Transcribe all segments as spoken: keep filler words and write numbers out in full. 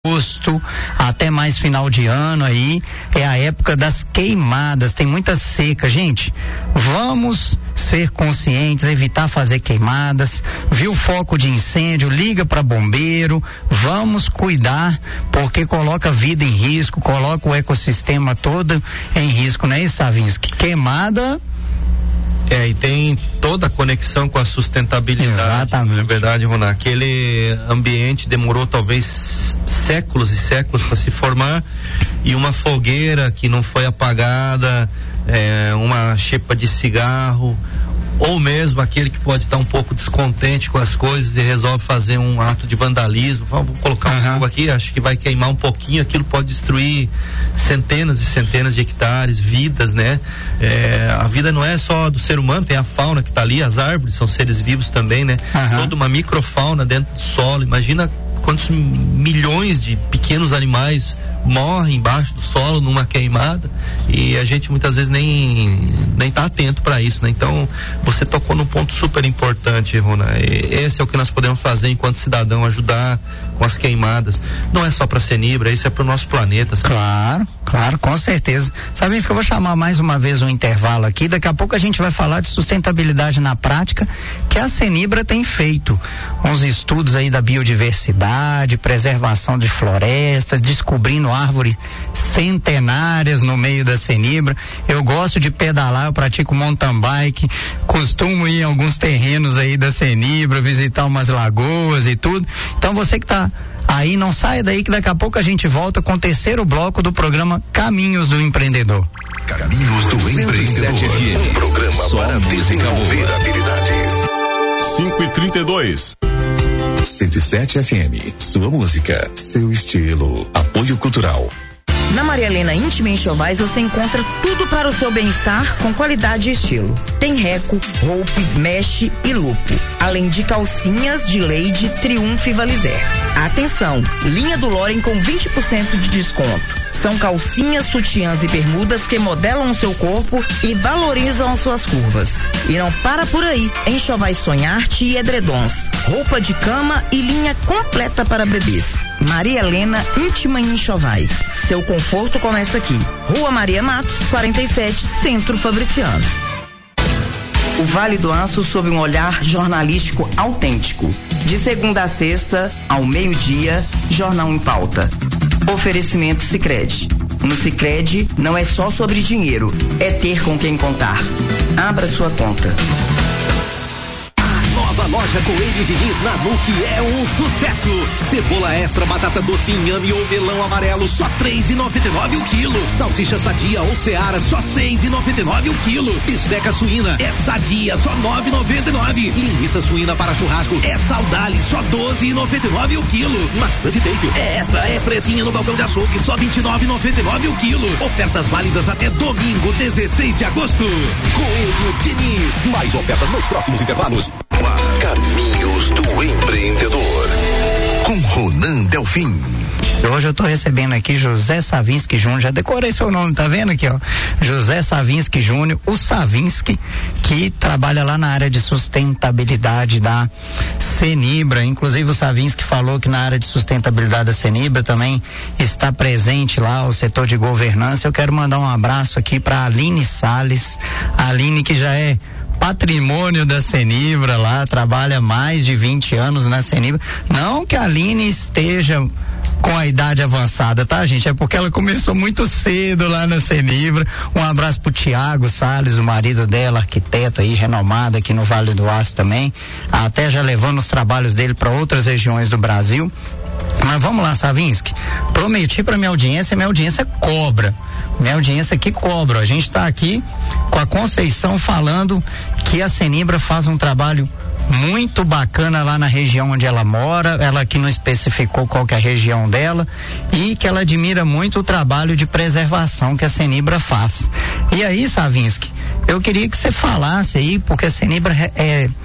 agosto até mais final de ano aí, é a época das queimadas, tem muita seca, gente. Vamos ser conscientes, evitar fazer queimadas. Viu foco de incêndio, liga para bombeiro. Vamos cuidar, porque coloca a vida em risco, coloca o ecossistema todo em risco, não é isso, Savinski? Queimada. É, e tem toda a conexão com a sustentabilidade. Exatamente. Na verdade, Roná, aquele ambiente demorou talvez séculos e séculos para se formar, e uma fogueira que não foi apagada, é, uma xepa de cigarro, ou mesmo aquele que pode estar um pouco descontente com as coisas e resolve fazer um ato de vandalismo, vou colocar um fogo aqui, acho que vai queimar um pouquinho, aquilo pode destruir centenas e centenas de hectares, vidas, né? É, a vida não é só do ser humano, tem a fauna que está ali, as árvores são seres vivos também, né? Uhum. Toda uma microfauna dentro do solo, imagina quantos milhões de pequenos animais morrem embaixo do solo numa queimada, e a gente muitas vezes nem nem tá atento para isso, né? Então você tocou num ponto super importante, Rona. Esse é o que nós podemos fazer enquanto cidadão, ajudar com as queimadas. Não é só para Senibra, isso é para o nosso planeta, sabe? Claro, claro, com certeza. Sabe isso que eu vou chamar mais uma vez um intervalo aqui, daqui a pouco a gente vai falar de sustentabilidade na prática, que a Senibra tem feito uns estudos aí da biodiversidade, preservação de florestas, descobrindo árvores centenárias no meio da Senibra. Eu gosto de pedalar, eu pratico mountain bike, costumo ir em alguns terrenos aí da Senibra, visitar umas lagoas e tudo. Então você que tá aí, não saia daí que daqui a pouco a gente volta com o terceiro bloco do programa Caminhos do Empreendedor. Caminhos do Empreendedor, um programa Só para desenvolver boa. habilidades. cinco e trinta e dois. cento e sete F M, sua música, seu estilo. Apoio Cultural. Na Maria Helena Íntima Enxovais você encontra tudo para o seu bem-estar com qualidade e estilo. Tem reco, roupe, meche e lupo. Além de calcinhas de Leide, Triunfo e Valizer. Atenção, linha do Loren com vinte por cento de desconto. São calcinhas, sutiãs e bermudas que modelam o seu corpo e valorizam as suas curvas. E não para por aí. Enxovais Sonharte e edredons. Roupa de cama e linha completa para bebês. Maria Helena Íntima em Enxovais. Seu conforto começa aqui. Rua Maria Matos, quarenta e sete, Centro Fabriciano. O Vale do Aço sob um olhar jornalístico autêntico. De segunda a sexta, ao meio-dia, Jornal em Pauta. Oferecimento Sicredi. No Sicredi não é só sobre dinheiro, é ter com quem contar. Abra sua conta. Nova loja Coelho Diniz na N U C é um sucesso. Cebola extra, batata doce, inhame ou melão amarelo, só três e noventa e nove o quilo. Salsicha sadia ou Seara, só seis e noventa e nove o quilo. Bisteca suína é sadia, só nove e noventa e nove. Linguiça suína para churrasco é Saudale, só doze e noventa e nove o quilo. Maçã de peito é extra, é fresquinha no balcão de açougue, só vinte e nove e noventa e nove o quilo. Ofertas válidas até domingo, dezesseis de agosto. Coelho Diniz. Mais ofertas nos próximos intervalos. Caminhos do Empreendedor, com Ronan Delfim. Hoje eu tô recebendo aqui José Savinski Júnior, já decorei seu nome, tá vendo aqui, ó? José Savinski Júnior, o Savinski, que trabalha lá na área de sustentabilidade da Senibra. Inclusive o Savinski falou que na área de sustentabilidade da Senibra também está presente lá o setor de governança. Eu quero mandar um abraço aqui para Aline Salles, a Aline que já é patrimônio da Senibra lá, trabalha mais de vinte anos na Senibra. Não que a Aline esteja com a idade avançada, tá, gente? É porque ela começou muito cedo lá na Senibra. Um abraço pro Tiago Salles, o marido dela, arquiteto aí, renomado aqui no Vale do Aço também, até já levando os trabalhos dele para outras regiões do Brasil. Mas vamos lá, Savinski. Prometi para minha audiência, minha audiência cobra. Minha audiência que cobra. A gente está aqui com a Conceição falando que a Senibra faz um trabalho muito bacana lá na região onde ela mora. Ela aqui não especificou qual que é a região dela, e que ela admira muito o trabalho de preservação que a Senibra faz. E aí, Savinski, eu queria que você falasse aí, porque a Senibra é,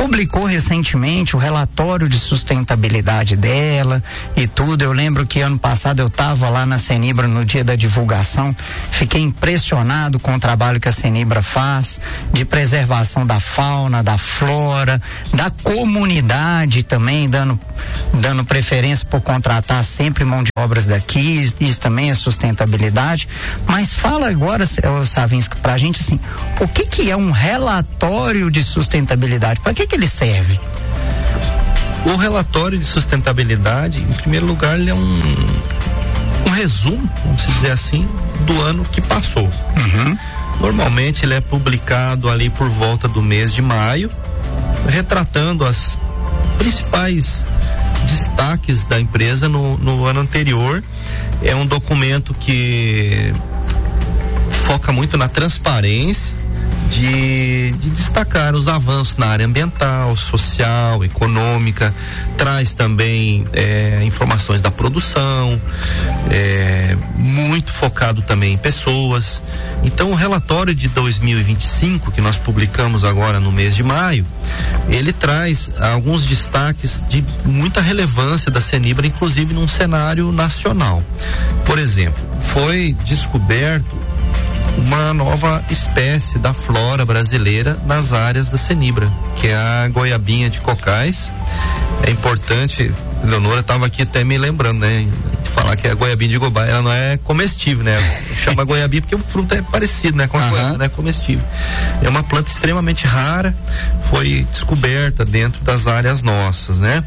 publicou recentemente o relatório de sustentabilidade dela e tudo. Eu lembro que ano passado eu estava lá na Cenibra no dia da divulgação, fiquei impressionado com o trabalho que a Cenibra faz de preservação da fauna, da flora, da comunidade também, dando, dando preferência por contratar sempre mão de obras daqui, isso também é sustentabilidade. Mas fala agora, Savinski, pra gente assim, o que que é um relatório de sustentabilidade? Para que que ele serve? O relatório de sustentabilidade, em primeiro lugar, ele é um, um resumo, vamos dizer assim, do ano que passou. Uhum. Normalmente ele é publicado ali por volta do mês de maio, retratando as principais destaques da empresa no, no ano anterior. É um documento que foca muito na transparência, De, de destacar os avanços na área ambiental, social, econômica, traz também é, informações da produção, é, muito focado também em pessoas. Então o relatório de dois mil e vinte e cinco, que nós publicamos agora no mês de maio, ele traz alguns destaques de muita relevância da Cenibra, inclusive num cenário nacional. Por exemplo, foi descoberto uma nova espécie da flora brasileira nas áreas da Cenibra, que é a goiabinha de cocais. É importante, Leonora estava aqui até me lembrando, né, de falar que a goiabinha de gobá, ela não é comestível, né? Chama goiabinha porque o fruto é parecido, né, com a uhum. goiaba, não é comestível. É uma planta extremamente rara, foi descoberta dentro das áreas nossas, né?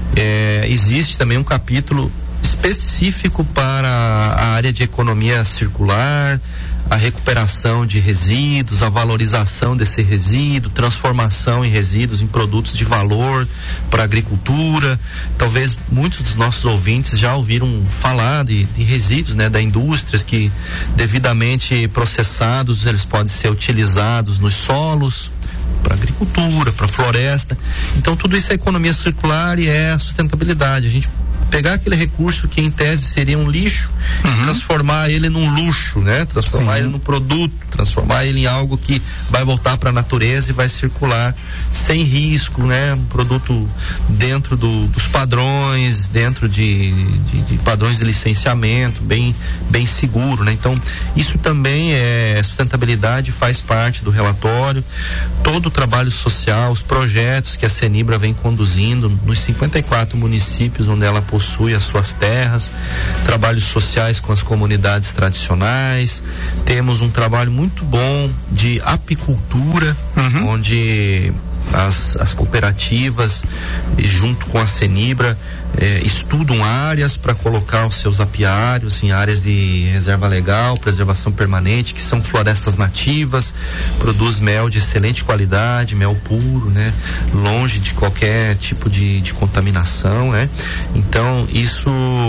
É, existe também um capítulo específico para a área de economia circular, a recuperação de resíduos, a valorização desse resíduo, transformação em resíduos em produtos de valor para a agricultura. Talvez muitos dos nossos ouvintes já ouviram falar de, de resíduos, né, da indústria, que devidamente processados eles podem ser utilizados nos solos, para agricultura, para floresta. Então tudo isso é economia circular e é sustentabilidade. A gente pegar aquele recurso que em tese seria um lixo, uhum. transformar ele num luxo, né? Transformar Sim. ele num produto, transformar ele em algo que vai voltar para a natureza e vai circular sem risco, né? Um produto dentro do, dos padrões, dentro de, de, de padrões de licenciamento, bem, bem seguro, né? Então, isso também é sustentabilidade, faz parte do relatório. Todo o trabalho social, os projetos que a Cenibra vem conduzindo nos cinquenta e quatro municípios onde ela possui as suas terras, trabalhos sociais com as comunidades tradicionais. Temos um trabalho muito bom de apicultura, uhum. onde as, as cooperativas, junto com a Cenibra, eh, estudam áreas para colocar os seus apiários em áreas de reserva legal, preservação permanente, que são florestas nativas, produz mel de excelente qualidade, mel puro, né? Longe de qualquer tipo de, de contaminação, né? Então, isso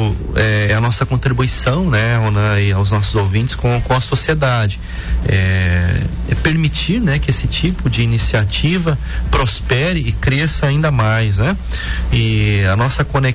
é, é a nossa contribuição, né, Ronan, e aos nossos ouvintes com, com a sociedade. É, é permitir, né, que esse tipo de iniciativa prospere e cresça ainda mais, né? E a nossa conexão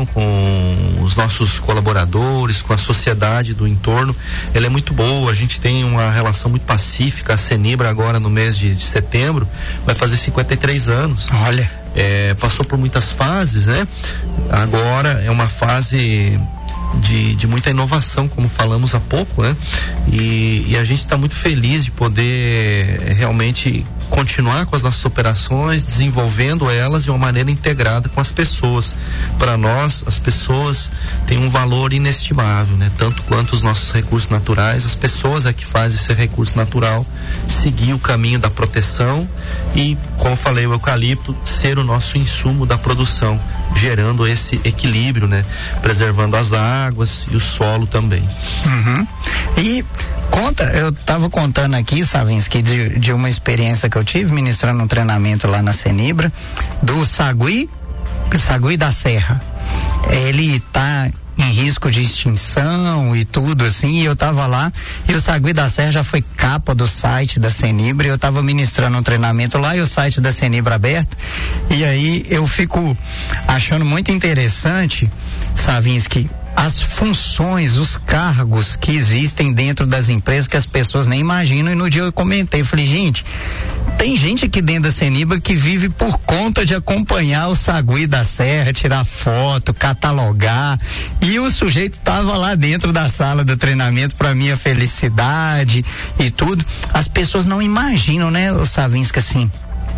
com os nossos colaboradores, com a sociedade do entorno, ela é muito boa. A gente tem uma relação muito pacífica. A Cenibra agora no mês de, de setembro vai fazer cinquenta e três anos. Olha, é, passou por muitas fases, né? Agora é uma fase De, de muita inovação, como falamos há pouco, né? E, e a gente está muito feliz de poder realmente continuar com as nossas operações, desenvolvendo elas de uma maneira integrada com as pessoas. Para nós, as pessoas têm um valor inestimável, né? Tanto quanto os nossos recursos naturais, as pessoas é que fazem esse recurso natural seguir o caminho da proteção e, como eu falei, o eucalipto ser o nosso insumo da produção, gerando esse equilíbrio, né? Preservando as águas e o solo também. Uhum. E conta, eu estava contando aqui, Savinski, de, de uma experiência que eu tive ministrando um treinamento lá na Cenibra, do sagui, sagui da serra. Ele tá em risco de extinção e tudo assim, e eu tava lá, e o sagui da serra já foi capa do site da Cenibra, e eu tava ministrando um treinamento lá, e o site da Cenibra aberto, e aí eu fico achando muito interessante, Savinski, as funções, os cargos que existem dentro das empresas que as pessoas nem imaginam. E no dia eu comentei, falei, gente, tem gente aqui dentro da Seniba que vive por conta de acompanhar o sagui da serra, tirar foto, catalogar, e o sujeito tava lá dentro da sala do treinamento para minha felicidade e tudo. As pessoas não imaginam, né, o Savinski, assim,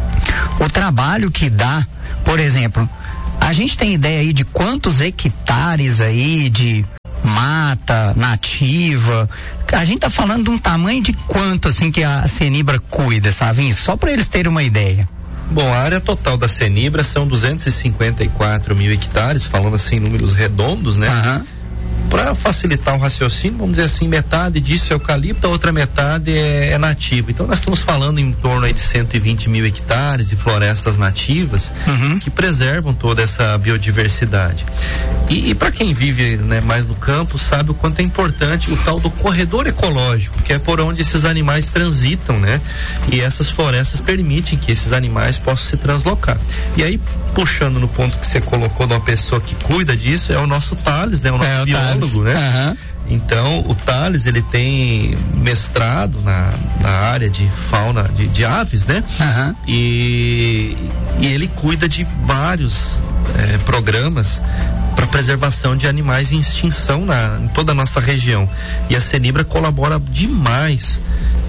o trabalho que dá. Por exemplo, a gente tem ideia aí de quantos hectares aí de mata nativa. A gente tá falando de um tamanho de quanto, assim, que a Senibra cuida, sabe? Só para eles terem uma ideia. Bom, a área total da Senibra são duzentos e cinquenta e quatro mil hectares, falando assim em números redondos, né? Uhum. Para facilitar o raciocínio, vamos dizer assim, metade disso é eucalipto, a outra metade é, é nativa. Então nós estamos falando em torno aí de cento e vinte mil hectares de florestas nativas, uhum, que preservam toda essa biodiversidade. E, e para quem vive, né, mais no campo, sabe o quanto é importante o tal do corredor ecológico, que é por onde esses animais transitam, né? E essas florestas permitem que esses animais possam se translocar. E aí, puxando no ponto que você colocou de uma pessoa que cuida disso, é o nosso Thales, né? O nosso é, biólogo, né? Uhum. Então, o Thales, ele tem mestrado na, na área de fauna de, de aves, né? Uhum. E, e ele cuida de vários eh, programas para preservação de animais em extinção na, em toda a nossa região. E a Senibra colabora demais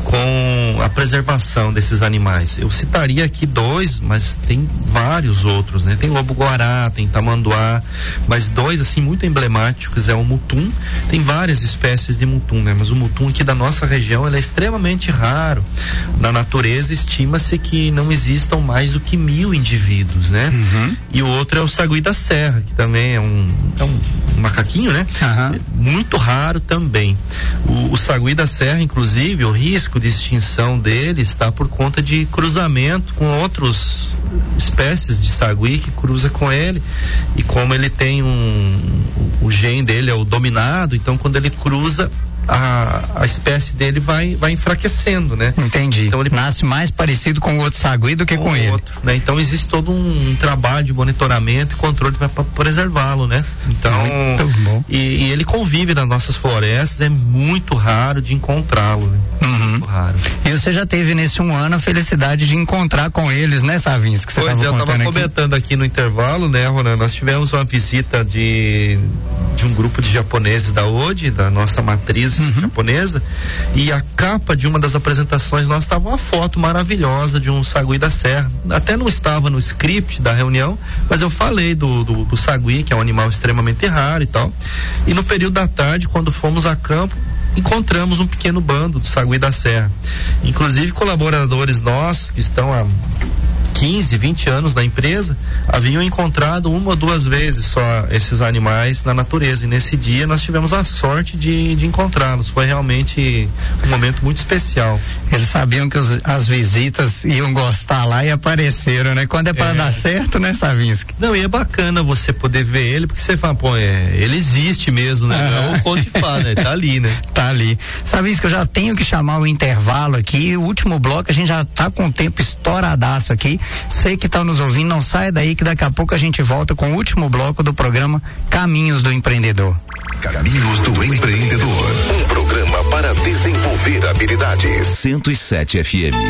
com a preservação desses animais. Eu citaria aqui dois, mas tem vários outros, né? Tem lobo-guará, tem tamanduá, mas dois, assim, muito emblemáticos é o mutum. Tem várias espécies de mutum, né? Mas o mutum aqui da nossa região, ele é extremamente raro. Na natureza, estima-se que não existam mais do que mil indivíduos, né? Uhum. E o outro é o sagui da serra, que também é um, é um macaquinho, né? Uhum. É muito raro também. O, o sagui da serra, inclusive, o risco de extinção dele está por conta de cruzamento com outras espécies de sagui que cruza com ele, e como ele tem um, o gene dele é o dominado, então quando ele cruza, A, a espécie dele vai, vai enfraquecendo, né? Entendi. Então ele nasce mais parecido com o outro sagui do que com, com ele. Outro, né? Então existe todo um, um trabalho de monitoramento e controle para preservá-lo, né? Então, muito bom. E, e ele convive nas nossas florestas, é muito raro de encontrá-lo, né? Uhum. Muito raro. E você já teve nesse um ano a felicidade de encontrar com eles, né, Savinski? Que você pois é, eu estava comentando aqui no intervalo, né, Ronan? Nós tivemos uma visita de de um grupo de japoneses da O D, da nossa matriz uhum. japonesa, e a capa de uma das apresentações nós estava uma foto maravilhosa de um sagui da serra. Até não estava no script da reunião, mas eu falei do, do, do sagui, que é um animal extremamente raro e tal. E no período da tarde, quando fomos a campo, encontramos um pequeno bando do sagui da serra. Inclusive colaboradores nossos que estão há quinze, vinte anos na empresa, haviam encontrado uma ou duas vezes só esses animais na natureza, e nesse dia nós tivemos a sorte de, de encontrá-los. Foi realmente um momento muito especial. Eles sabiam que os, as visitas iam gostar lá e apareceram, né? Quando é para é. dar certo, né, Savinski? Não, e é bacana você poder ver ele, porque você fala, pô, é, ele existe mesmo, né? Ah. Não é o conto de fada, né? Tá ali, né? Tá ali. Savinski, eu já tenho que chamar o intervalo aqui, o último bloco, a gente já tá com o tempo estouradaço aqui. Sei que tá nos ouvindo, não sai daí que daqui a pouco a gente volta com o último bloco do programa Caminhos do Empreendedor. Caminhos do Empreendedor, um programa para desenvolver habilidades. cento e sete F M.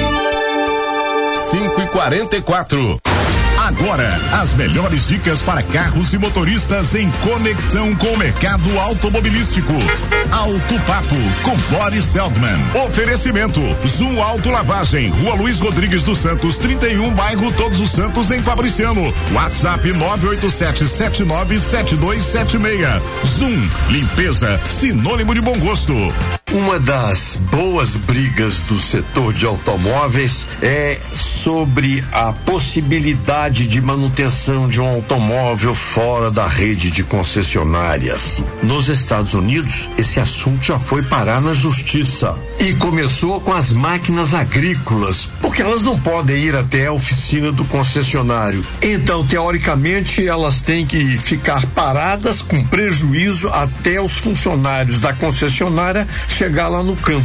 cinco e quarenta e quatro. Agora, as melhores dicas para carros e motoristas em conexão com o mercado automobilístico. Auto Papo com Boris Feldman. Oferecimento Zoom Auto Lavagem, Rua Luiz Rodrigues dos Santos, trinta e um, bairro Todos os Santos, em Fabriciano. WhatsApp nove oito sete, sete nove sete dois sete seis. Zoom, limpeza, sinônimo de bom gosto. Uma das boas brigas do setor de automóveis é sobre a possibilidade de manutenção de um automóvel fora da rede de concessionárias. Nos Estados Unidos, esse assunto já foi parar na justiça e começou com as máquinas agrícolas, porque elas não podem ir até a oficina do concessionário. Então, teoricamente, elas têm que ficar paradas com prejuízo até os funcionários da concessionária chegar lá no campo.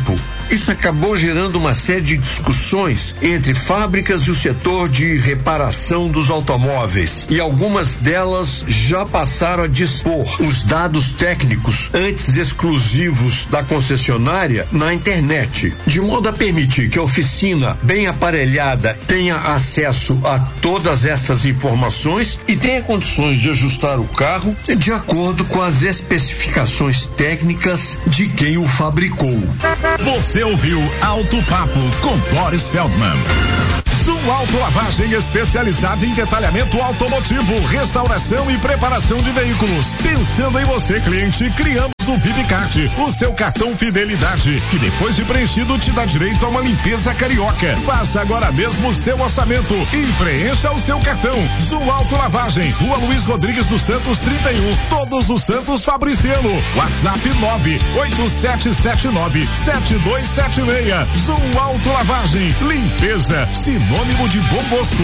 Isso acabou gerando uma série de discussões entre fábricas e o setor de reparação dos automóveis, e algumas delas já passaram a dispor os dados técnicos antes exclusivos da concessionária na internet, de modo a permitir que a oficina bem aparelhada tenha acesso a todas essas informações e tenha condições de ajustar o carro de acordo com as especificações técnicas de quem o fabricou. Você ouviu Auto Papo com Boris Feldman. Zoom Auto Lavagem especializada em detalhamento automotivo, restauração e preparação de veículos. Pensando em você, cliente, criamos o Vivicard, o seu cartão fidelidade, que depois de preenchido te dá direito a uma limpeza carioca. Faça agora mesmo o seu orçamento e preencha o seu cartão. Zoom Auto Lavagem, Rua Luiz Rodrigues dos Santos trinta e um, Todos os Santos, Fabriciano. WhatsApp nove oito sete sete nove sete dois sete seis. Zoom Auto Lavagem, limpeza, sinônimo de bom gosto.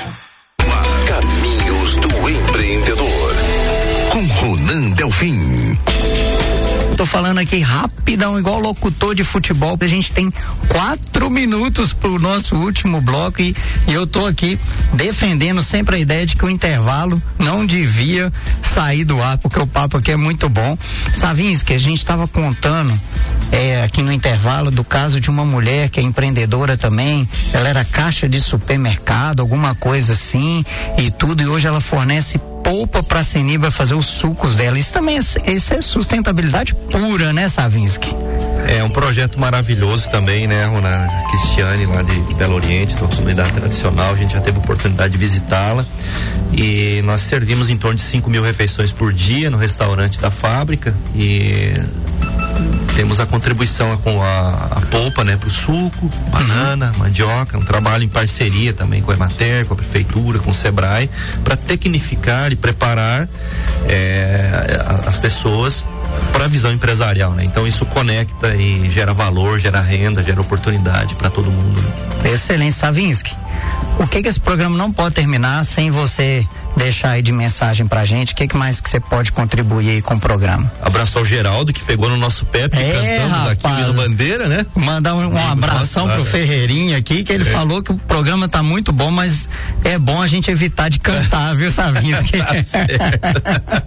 Caminhos do Empreendedor, com Ronan Delfim. Tô falando aqui rapidão, igual locutor de futebol, a gente tem quatro minutos pro nosso último bloco e, e eu tô aqui defendendo sempre a ideia de que o intervalo não devia sair do ar, porque o papo aqui é muito bom. Savinski, a gente tava contando é, aqui no intervalo do caso de uma mulher que é empreendedora também, ela era caixa de supermercado, alguma coisa assim e tudo, e hoje ela fornece polpa para a Senibra fazer os sucos dela. Isso também é, isso é sustentabilidade pura, né, Savinski? É um projeto maravilhoso também, né, Ronan? Cristiane, lá de Belo Oriente, da comunidade tradicional, a gente já teve a oportunidade de visitá-la e nós servimos em torno de cinco mil refeições por dia no restaurante da fábrica e temos a contribuição com a, a polpa, né, pro suco, banana, uhum. mandioca, um trabalho em parceria também com a Emater, com a prefeitura, com o Sebrae, para tecnificar e preparar é, as pessoas para a visão empresarial, né? Então isso conecta e gera valor, gera renda, gera oportunidade para todo mundo. Né? Excelente, Savinski. O que que esse programa não pode terminar sem você deixar aí de mensagem pra gente? O que que mais que você pode contribuir aí com o programa? Abraço ao Geraldo, que pegou no nosso pé, porque é, cantamos rapaz, aqui no Bandeira, né? Mandar um, um abração nossa, pro Ferreirinha aqui, que ele é. falou que o programa tá muito bom, mas é bom a gente evitar de cantar, viu, Savinski? Tá certo.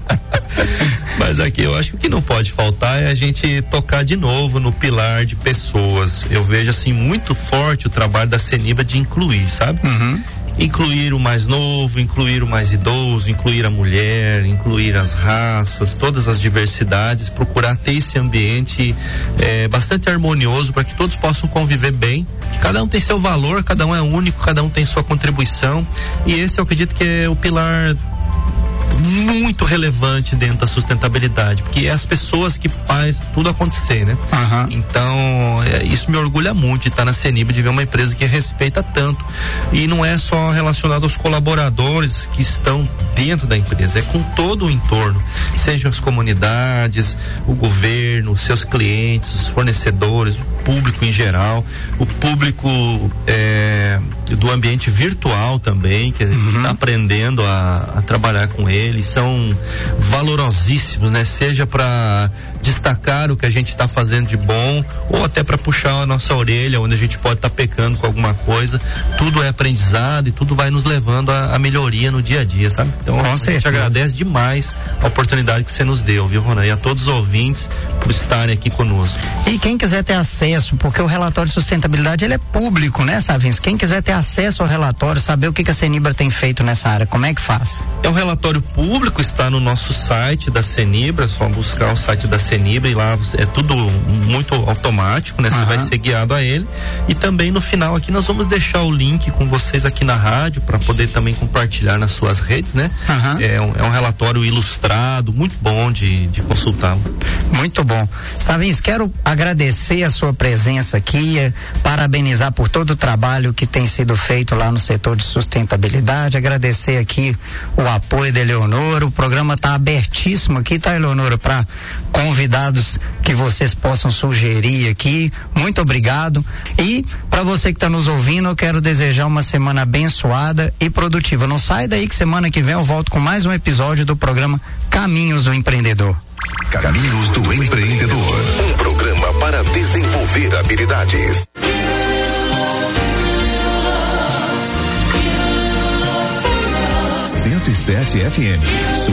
Mas aqui eu acho que o que não pode faltar é a gente tocar de novo no pilar de pessoas. Eu vejo assim muito forte o trabalho da Senibra de incluir, sabe? Uhum. Incluir o mais novo, incluir o mais idoso, incluir a mulher, incluir as raças, todas as diversidades, procurar ter esse ambiente é, bastante harmonioso para que todos possam conviver bem, que cada um tem seu valor, cada um é único, cada um tem sua contribuição, e esse eu acredito que é o pilar muito relevante dentro da sustentabilidade, porque é as pessoas que faz tudo acontecer, né? Uhum. Então, é, isso me orgulha muito de estar na Senibra, de ver uma empresa que respeita tanto, e não é só relacionado aos colaboradores que estão dentro da empresa, é com todo o entorno, sejam as comunidades, o governo, os seus clientes, os fornecedores, o público em geral, o público é, do ambiente virtual também, que uhum. está aprendendo a, a trabalhar com ele. Eles são valorosíssimos, né? Seja para destacar o que a gente está fazendo de bom ou até para puxar a nossa orelha onde a gente pode estar tá pecando com alguma coisa. Tudo é aprendizado e tudo vai nos levando a, a melhoria no dia a dia, sabe? Então com a certeza. Gente agradece demais a oportunidade que você nos deu, viu, Ronan? E a todos os ouvintes por estarem aqui conosco. E quem quiser ter acesso, porque o relatório de sustentabilidade ele é público, né, Savinski? Quem quiser ter acesso ao relatório, saber o que, que a Senibra tem feito nessa área, como é que faz? É um relatório público, está no nosso site da Senibra, é só buscar o site da Senibra e lá é tudo muito automático, né? Você uhum. vai ser guiado a ele. E também no final aqui nós vamos deixar o link com vocês aqui na rádio para poder também compartilhar nas suas redes, né? Uhum. É, um, é um relatório ilustrado, muito bom de, de consultar. Muito bom. Savins, quero agradecer a sua presença aqui, parabenizar por todo o trabalho que tem sido feito lá no setor de sustentabilidade, agradecer aqui o apoio da Eleonora. O programa está abertíssimo aqui, tá, Eleonora, para convidados que vocês possam sugerir aqui. Muito obrigado. E para você que está nos ouvindo, eu quero desejar uma semana abençoada e produtiva. Não sai daí que semana que vem eu volto com mais um episódio do programa Caminhos do Empreendedor. Caminhos do Empreendedor, um programa para desenvolver habilidades. cento e sete F M.